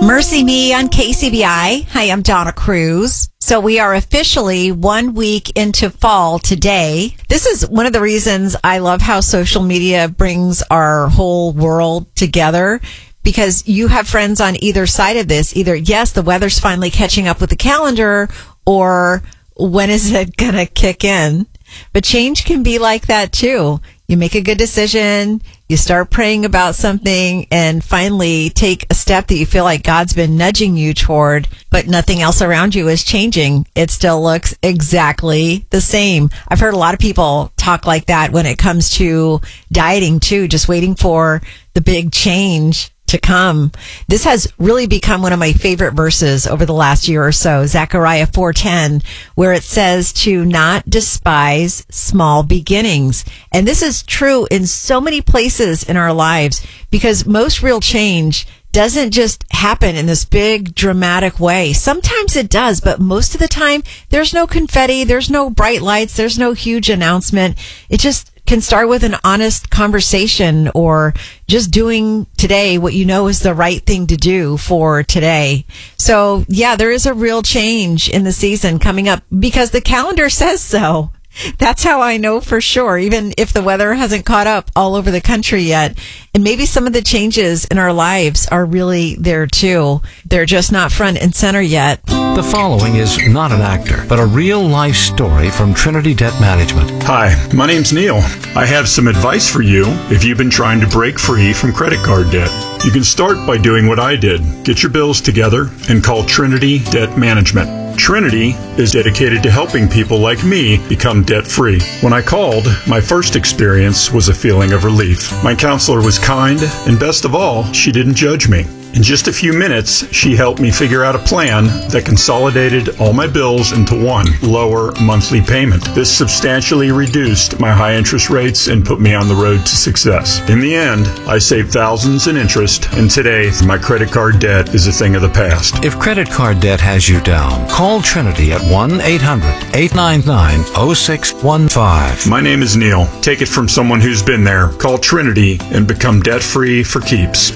Mercy Me on KCBI. Hi, I'm Donna Cruz. So we are officially 1 week into fall today. This is one of the reasons I love how social media brings our whole world together, because you have friends on either side of this. Either, yes, the weather's finally catching up with the calendar, or when is it going to kick in? But change can be like that too. You make a good decision, you start praying about something, and finally take a step that you feel like God's been nudging you toward, but nothing else around you is changing. It still looks exactly the same. I've heard a lot of people talk like that when it comes to dieting too, just waiting for the big change to come. This has really become one of my favorite verses over the last year or so, Zechariah 4:10, where it says to not despise small beginnings. And this is true in so many places in our lives, because most real change doesn't just happen in this big dramatic way. Sometimes it does, but most of the time there's no confetti, there's no bright lights, there's no huge announcement. It just can start with an honest conversation, or just doing today what you know is the right thing to do for today. So yeah, there is a real change in the season coming up because the calendar says so. That's how I know for sure, even if the weather hasn't caught up all over the country yet. And maybe some of the changes in our lives are really there too. They're just not front and center yet. The following is not an actor, but a real-life story from Trinity Debt Management. Hi, my name's Neil. I have some advice for you if you've been trying to break free from credit card debt. You can start by doing what I did. Get your bills together and call Trinity Debt Management. Trinity is dedicated to helping people like me become debt-free. When I called, my first experience was a feeling of relief. My counselor was kind, and best of all, she didn't judge me. In just a few minutes, she helped me figure out a plan that consolidated all my bills into one lower monthly payment. This substantially reduced my high interest rates and put me on the road to success. In the end, I saved thousands in interest, and today, my credit card debt is a thing of the past. If credit card debt has you down, call Trinity at 1-800-899-0615. My name is Neil. Take it from someone who's been there. Call Trinity and become debt-free for keeps.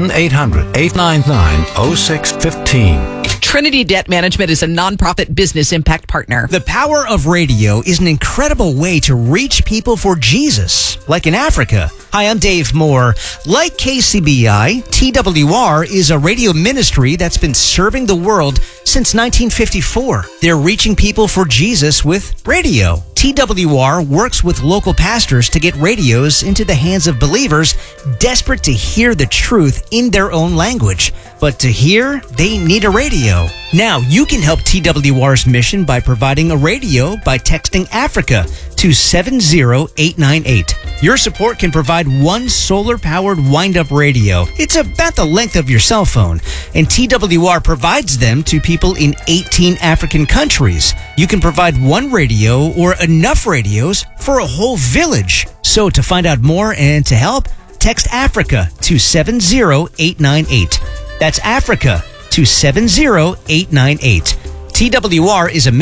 1-800-899-0615. Trinity Debt Management is a nonprofit business impact partner. The power of radio is an incredible way to reach people for Jesus, like in Africa. Hi, I'm Dave Moore. Like KCBI, TWR is a radio ministry that's been serving the world since 1954. They're reaching people for Jesus with radio. TWR works with local pastors to get radios into the hands of believers desperate to hear the truth in their own language. But to hear, they need a radio. Now, you can help TWR's mission by providing a radio by texting Africa to 70898. Your support can provide one solar-powered wind-up radio. It's about the length of your cell phone, and TWR provides them to people in 18 African countries. You can provide one radio or enough radios for a whole village. So to find out more and to help, text Africa to 70898. That's Africa to 70898. TWR is a